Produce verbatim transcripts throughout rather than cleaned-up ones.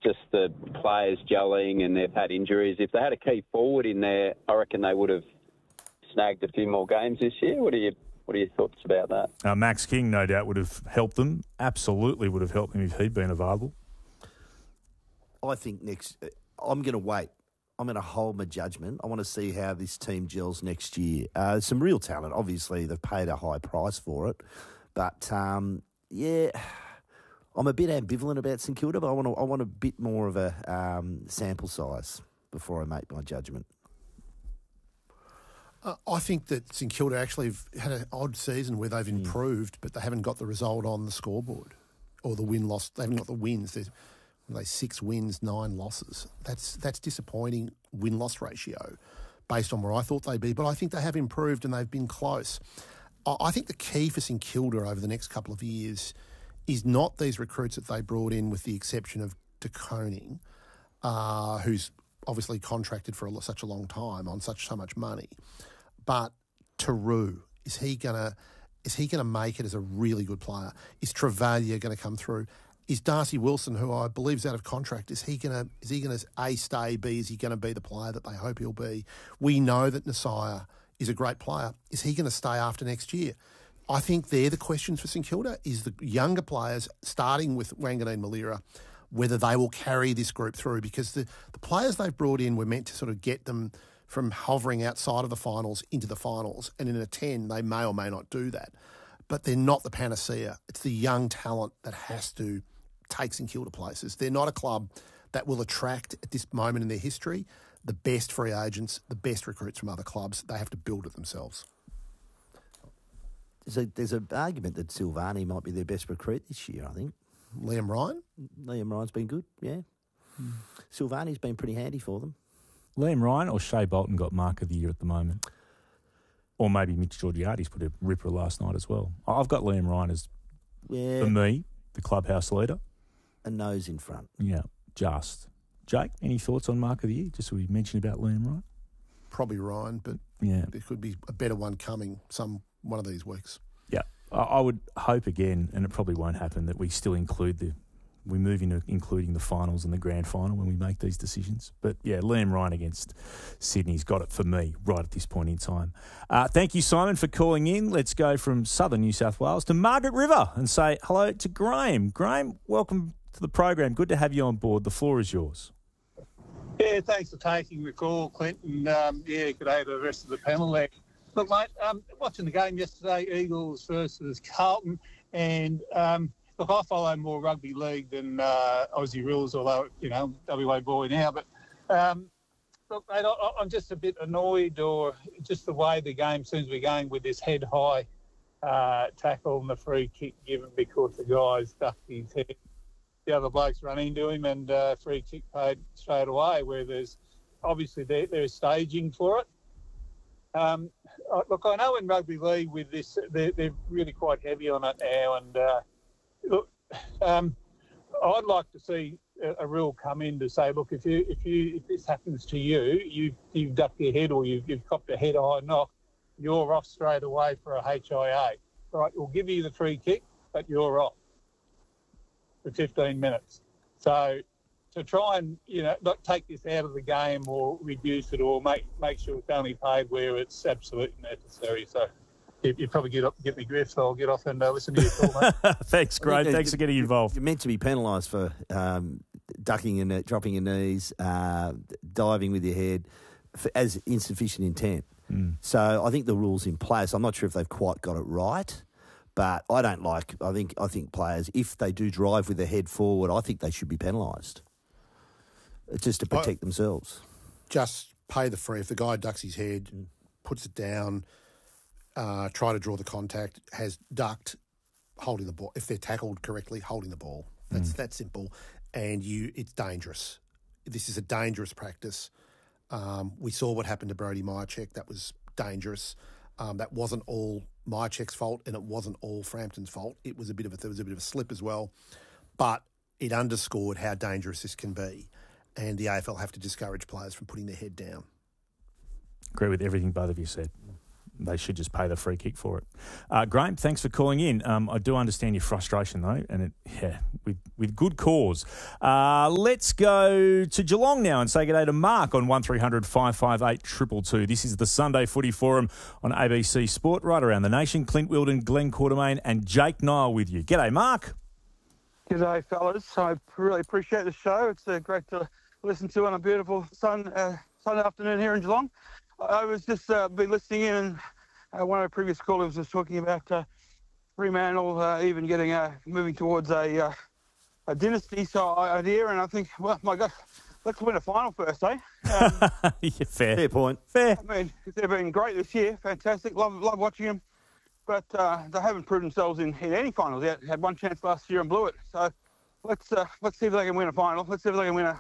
just the players gelling and they've had injuries. If they had a key forward in there, I reckon they would have snagged a few more games this year. What are you, what are your thoughts about that? Uh, Max King, no doubt, would have helped them. Absolutely would have helped them if he'd been available. I think next... I'm going to wait. I'm going to hold my judgment. I want to see how this team gels next year. Uh, some real talent. Obviously, they've paid a high price for it. But, um, yeah, I'm a bit ambivalent about St Kilda, but I want, to, I want a bit more of a um, sample size before I make my judgment. Uh, I think that St Kilda actually have had an odd season where they've improved, mm. but they haven't got the result on the scoreboard or the win-loss. They haven't got the wins. There's, They six wins, nine losses. That's that's disappointing win-loss ratio based on where I thought they'd be. But I think they have improved and they've been close. I think the key for St Kilda over the next couple of years is not these recruits that they brought in, with the exception of De Koning, uh, who's obviously contracted for a, such a long time on such so much money. But Taru, is he gonna is he gonna make it as a really good player? Is Travalia going to come through? Is Darcy Wilson, who I believe is out of contract, is he gonna is he gonna A stay, B is he gonna be the player that they hope he'll be? We know that Nasiah is a great player. Is he gonna stay after next year? I think they're the questions for St Kilda, is the younger players, starting with Wanganeen Malira, whether they will carry this group through, because the, the players they've brought in were meant to sort of get them from hovering outside of the finals into the finals, and in a ten they may or may not do that. But they're not the panacea. It's the young talent that has to take St Kilda places. They're not a club that will attract, at this moment in their history, the best free agents, the best recruits from other clubs. They have to build it themselves. There's, a, there's an argument that Silvani might be their best recruit this year, I think. Liam Ryan? Liam Ryan's been good, yeah. Mm. Silvani's been pretty handy for them. Liam Ryan or Shea Bolton got Mark of the Year at the moment? Or maybe Mitch Georgiades put a ripper last night as well. I've got Liam Ryan as, yeah. for me, the clubhouse leader. A nose in front. Yeah, just. Jake, any thoughts on Mark of the Year? Just so we mentioned about Liam Ryan. Probably Ryan, but yeah, there could be a better one coming some one of these weeks. Yeah, I, I would hope again, and it probably won't happen, that we still include the, we move into including the finals and the grand final when we make these decisions. But yeah, Liam Ryan against Sydney's got it for me right at this point in time. Uh, thank you, Simon, for calling in. Let's go from southern New South Wales to Margaret River and say hello to Graham. Graham, welcome to the program. Good to have you on board. The floor is yours. Yeah, thanks for taking the call, Clinton. Um, yeah, good day to the rest of the panel there. Look, mate, um, watching the game yesterday, Eagles versus Carlton, and um, look, I follow more rugby league than uh, Aussie rules, although, you know, W A boy now. But um, look, mate, I, I'm just a bit annoyed, or just the way the game seems to be going with this head-high uh, tackle and the free kick given because the guy's ducked his head. The other blokes run into him and uh, free kick paid straight away, where there's obviously there, there's staging for it. Um, look, I know in rugby league with this, they're, they're really quite heavy on it now. And uh, look, um, I'd like to see a, a rule come in to say, look, if you if you if this happens to you, you've you've ducked your head or you've you've copped a head-high knock, you're off straight away for a H I A. Right, we'll give you the free kick, but you're off for fifteen minutes. So to try and, you know, not take this out of the game or reduce it or make make sure it's only paid where it's absolutely necessary. So you, you probably get up, get me grift, so I'll get off and uh, listen to your call, mate. Thanks, Graham. Thanks for getting involved. You're meant to be penalised for um, ducking and dropping your knees, uh, diving with your head for, as insufficient intent. Mm. So I think the rule's in place. I'm not sure if they've quite got it right. But I don't like. I think. I think players, if they do drive with their head forward, I think they should be penalised. It's just to protect I, themselves. Just pay the free. If the guy ducks his head, mm. puts it down, uh, try to draw the contact, has ducked, holding the ball. If they're tackled correctly, holding the ball. That's mm. that simple. And you, it's dangerous. This is a dangerous practice. Um, we saw what happened to Brody Myercheck. That was dangerous. Um, that wasn't all Myercheck's fault, and it wasn't all Frampton's fault. It was a bit of a, there was a bit of a slip as well, but it underscored how dangerous this can be, and the A F L have to discourage players from putting their head down. Agree with everything both of you said. they should just pay the free kick for it. Uh, Graham, thanks for calling in. Um, I do understand your frustration, though, and it, yeah, with, with good cause. Uh, let's go to Geelong now and say good day to Mark on one three hundred five five eight two two two. This is the Sunday Footy Forum on A B C Sport, right around the nation. Clint Wilden, Glenn Quartermain and Jake Nile with you. G'day, Mark. G'day, fellas. I really appreciate the show. It's uh, great to listen to on a beautiful sun, uh, Sunday afternoon here in Geelong. I was just uh, been listening in, and uh, one of the previous callers was talking about uh, Fremantle uh, even getting uh, moving towards a uh, a dynasty so idea, and I think, well, my God, let's win a final first, eh? Um, yeah, fair. Fair point. Fair. I mean, they've been great this year, fantastic. Love love watching them, but uh, they haven't proved themselves in, in any finals yet. Had one chance last year and blew it. So let's uh, let's see if they can win a final. Let's see if they can win a,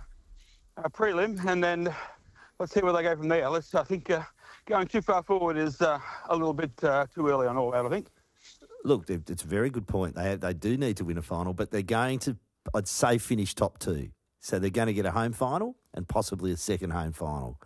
a prelim, and then let's see where they go from there. Let's. I think uh, going too far forward is uh, a little bit uh, too early on all that, I think. Look, it's a very good point. They they do need to win a final, but they're going to, I'd say, finish top two. So they're going to get a home final and possibly a second home final.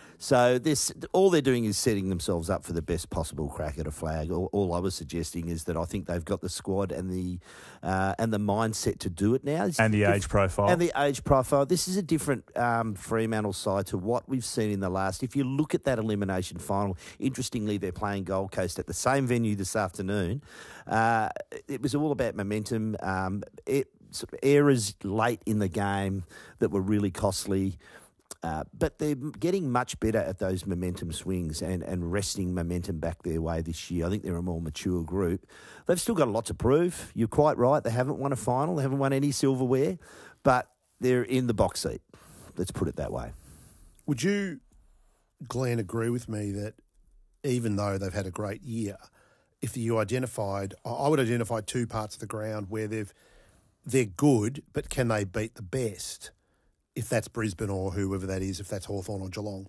So this, all they're doing is setting themselves up for the best possible crack at a flag. All, all I was suggesting is that I think they've got the squad and the uh, and the mindset to do it now. It's And the diff- age profile. And the age profile. This is a different um, Fremantle side to what we've seen in the last. If you look at that elimination final, interestingly, they're playing Gold Coast at the same venue this afternoon. Uh, it was all about momentum. Um, it, sort of errors late in the game that were really costly. Uh, but they're getting much better at those momentum swings and, and wresting momentum back their way this year. I think they're a more mature group. They've still got a lot to prove. You're quite right. They haven't won a final. They haven't won any silverware, but they're in the box seat. Let's put it that way. Would you, Glenn, agree with me that even though they've had a great year, if you identified, I would identify two parts of the ground where they've they're good, but can they beat the best? If that's Brisbane or whoever that is, if that's Hawthorn or Geelong.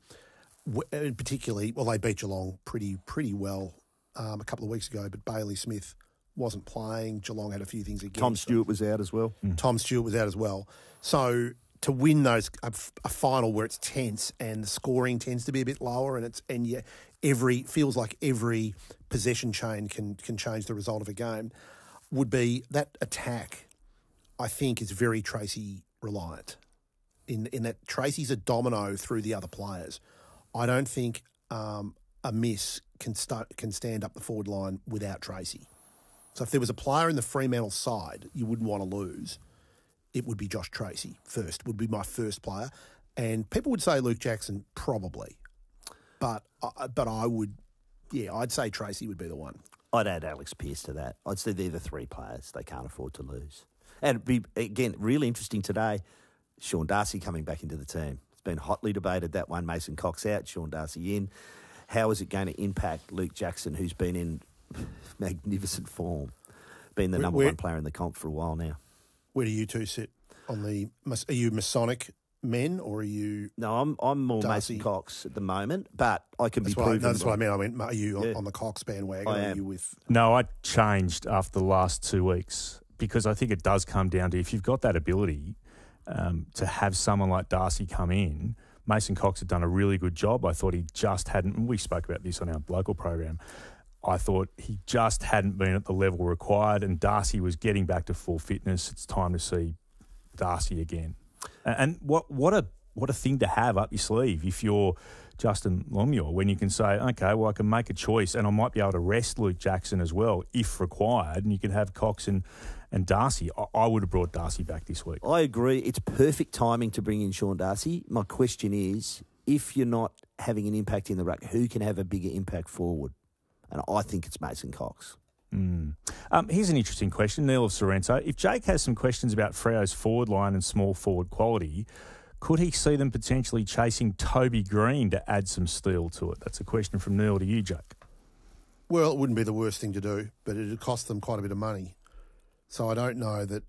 And particularly, well, they beat Geelong pretty pretty well um, a couple of weeks ago, but Bailey Smith wasn't playing. Geelong had a few things against Tom Stewart was out as well. Mm. Tom Stewart was out as well. So to win those a, a final where it's tense and the scoring tends to be a bit lower, and it's and yeah, every feels like every possession chain can can change the result of a game, would be that attack. I think is very Tracy reliant. In in that Tracy's a domino through the other players. I don't think um, a miss can start, can stand up the forward line without Tracy. So if there was a player in the Fremantle side you wouldn't want to lose, it would be Josh Tracy first, would be my first player. And people would say Luke Jackson probably. But, uh, but I would, yeah, I'd say Tracy would be the one. I'd add Alex Pearce to that. I'd say they're the three players they can't afford to lose. And it'd be, again, really interesting today, Sean Darcy coming back into the team. It's been hotly debated, that one. Mason Cox out, Sean Darcy in. How is it going to impact Luke Jackson, who's been in magnificent form, been the Where- number where- one player in the comp for a while now? Where do you two sit on the, are you Masonic men or are you... No, I'm I'm more Darcy. Mason Cox at the moment, but I can That's be what, I, proven. no, that's what I wrong. mean. I mean, are you on, Yeah. on the Cox bandwagon I or are am. you with... No, I changed after the last two weeks because I think it does come down to if you've got that ability um, to have someone like Darcy come in. Mason Cox had done a really good job. I thought he just hadn't, and we spoke about this on our local program, I thought he just hadn't been at the level required, and Darcy was getting back to full fitness. It's time to see Darcy again. And, and what what a what a thing to have up your sleeve if you're Justin Longmuir, when you can say, okay, well, I can make a choice and I might be able to rest Luke Jackson as well if required, and you can have Cox and, and Darcy. I, I would have brought Darcy back this week. I agree. It's perfect timing to bring in Sean Darcy. My question is, if you're not having an impact in the ruck, who can have a bigger impact forward? And I think it's Mason Cox. Mm. Um, here's an interesting question, Neil of Sorrento. If Jake has some questions about Freo's forward line and small forward quality, could he see them potentially chasing Toby Green to add some steel to it? That's a question from Neil to you, Jake. Well, it wouldn't be the worst thing to do, but it would cost them quite a bit of money. So I don't know that,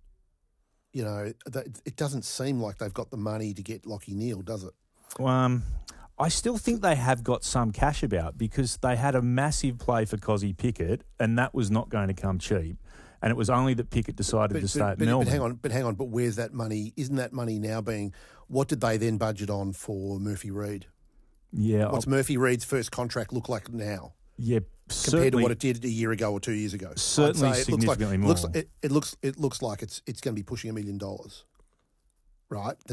you know, that, it doesn't seem like they've got the money to get Lachie Neale, does it? Um, I still think they have got some cash about because they had a massive play for Cozzy Pickett and that was not going to come cheap. And it was only that Pickett decided But, to but, stay at but, Melbourne. but hang on, but hang on, but where's that money? Isn't that money now being, what did they then budget on for Murphy Reid? Yeah. What's I, Murphy Reid's first contract look like now? Yeah, compared to what it did a year ago or two years ago. Certainly I'd say it looks like, significantly it looks, more. it, it looks it looks like it's it's going to be pushing a million dollars, right?